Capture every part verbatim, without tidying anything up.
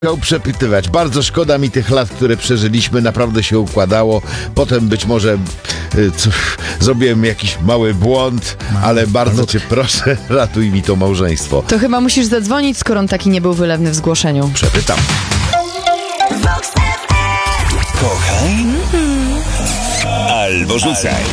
Chciał przepytywać. Bardzo szkoda mi tych lat, które przeżyliśmy, naprawdę się układało. Potem być może y, co, zrobiłem jakiś mały błąd, ale bardzo cię proszę, ratuj mi to małżeństwo. To chyba musisz zadzwonić, skoro on taki nie był wylewny w zgłoszeniu. Przepytam. Kochaj albo rzucaj.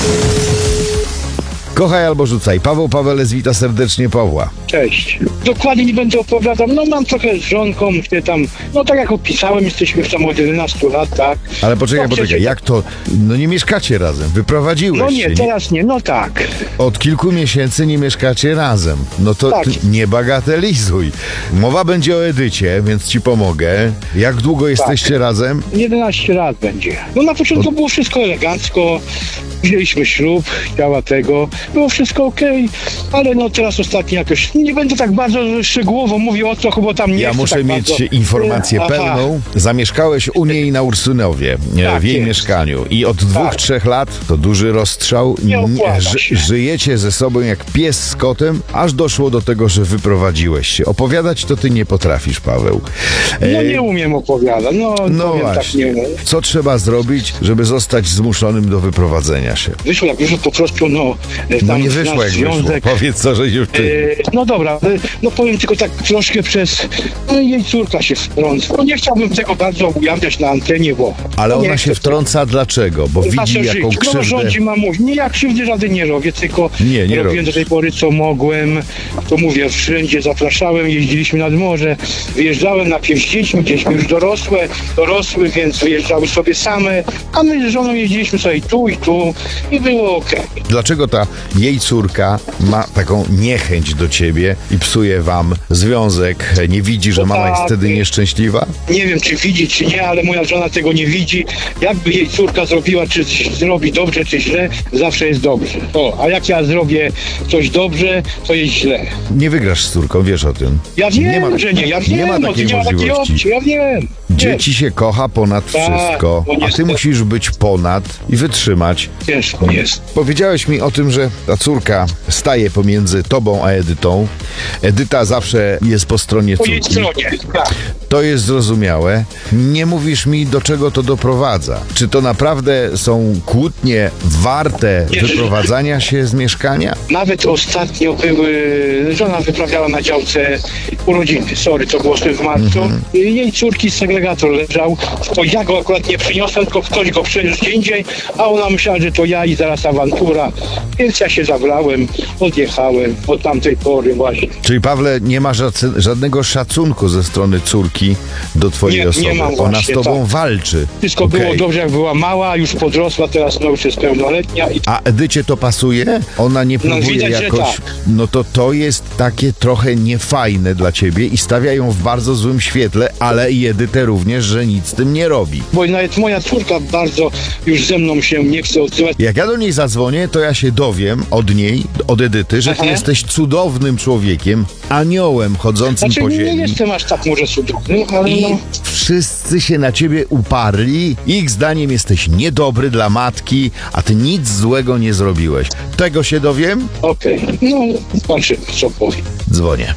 Kochaj albo rzucaj. Paweł Paweles wita serdecznie Pawła. Cześć. Dokładnie nie będę opowiadał. No mam trochę z żonką, gdzie tam, no tak jak opisałem, jesteśmy już tam od jedenastu lat, tak. Ale poczekaj, no, poczekaj, przecież... jak to? No nie mieszkacie razem, wyprowadziłeś No się. nie, teraz nie, no tak. Od kilku miesięcy nie mieszkacie razem. No to Tak. ty nie bagatelizuj. Mowa będzie o Edycie, więc ci pomogę. Jak długo jesteście razem? jedenaście lat będzie. No na początku Od- było wszystko elegancko. Wzięliśmy ślub, działa tego. Było wszystko okej, ale no teraz ostatnio jakoś, nie będę tak bardzo szczegółowo mówił o to, bo tam nie Ja chcę muszę tak mieć bardzo. informację Aha. pełną. Zamieszkałeś u niej na Ursynowie, e, Tak w jej jest. mieszkaniu. I od dwóch, Tak. trzech lat to duży rozstrzał. Nie opłaca się. żyjecie ze sobą jak pies z kotem, aż doszło do tego, że wyprowadziłeś się. Opowiadać to ty nie potrafisz, Paweł. E, No nie umiem opowiadać, no, No powiem tak właśnie. nie umiem. Co trzeba zrobić, żeby zostać zmuszonym do wyprowadzenia się? Wyszło jak wyszło po prostu, no... No tam nie wyszło nasz jak wyszło. związek, Powiedz co, że już ty. E, No dobra, e, no powiem tylko tak troszkę przez... No jej córka się wtrąca. No nie chciałbym tego bardzo ujawniać na antenie, bo... Ale no nie ona się chcę wtrąca dlaczego? Bo w nasze widzi jaką życie. No krzywdę. rządzi ma mówić. Nie, ja krzywdy żadnej nie robię, tylko Nie, nie robiłem robisz. do tej pory co mogłem. To mówię, wszędzie zapraszałem, jeździliśmy nad morze, wyjeżdżałem najpierw z dziećmi, dziećmi już dorosłe, dorosły, więc wyjeżdżały sobie same, a my z żoną jeździliśmy sobie tu i tu i było okej. Dlaczego ta jej córka ma taką niechęć do ciebie i psuje wam związek? Nie widzi, że No mama jest tak. wtedy nieszczęśliwa? Nie wiem, czy widzi, czy nie, ale moja żona tego nie widzi. Jakby jej córka zrobiła, czy zrobi dobrze, czy źle, zawsze jest dobrze. O, a jak ja zrobię coś dobrze, to jest źle. Nie wygrasz z córką, wiesz o tym. Ja wiem, nie ma, że nie, ja wiem, nie ma no, takiej nie ma takiej możliwości. opcji, ja wiem. Dzieci się kocha ponad Tak, wszystko, bo a ty niestety- musisz być ponad i wytrzymać. Ciężko jest. Powiedziałeś mi o tym, że ta córka staje pomiędzy tobą a Edytą. Edyta zawsze jest po stronie Po jej córki. stronie, tak. To jest zrozumiałe. Nie mówisz mi, do czego to doprowadza. Czy to naprawdę są kłótnie warte Nie. wyprowadzania się z mieszkania? Nawet ostatnio były, żona wyprawiała na działce urodziny, sorry, to było w marcu. Mhm. Jej córki segregator leżał, to ja go akurat nie przyniosłem, tylko ktoś go przyniósł gdzie indziej, a ona myślała, że to ja i zaraz awantura. Więc ja się zabrałem, odjechałem od tamtej pory właśnie. Czyli Pawle, nie ma żacy- żadnego szacunku ze strony córki do twojej Nie- nie osoby. mam Ona z właśnie, tobą tak. walczy. Wszystko Okej. było dobrze, jak była mała, już podrosła, teraz no już jest pełnoletnia i A Edycie to pasuje? Ona nie próbuje widać, że jakoś... tak. No to to jest takie trochę niefajne dla ciebie i stawia ją w bardzo złym świetle, ale i Edytę również, że nic z tym nie robi. bo nawet moja córka bardzo już ze mną się nie chce odzywać. Jak ja do niej zadzwonię, to ja się dowiem od niej, od Edyty, że ty Aha. jesteś cudownym człowiekiem, aniołem chodzącym Znaczy po nie ziemi. jestem aż tak może cudowny, ale I no... wszyscy się na ciebie uparli. Ich zdaniem jesteś niedobry dla matki, a ty nic złego nie zrobiłeś. Tego się dowiem? Okej, no zobaczymy, co powie. Dzwonię.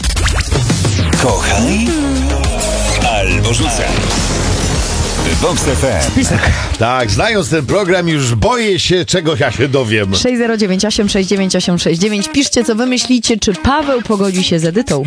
Kochaj albo rzucaj. Vox F M. Tak, znając ten program, już boję się, czego ja się dowiem. sześć zero dziewięć osiem sześć dziewięć osiem sześć dziewięć. Piszcie, co wy myślicie, czy Paweł pogodzi się z Edytą.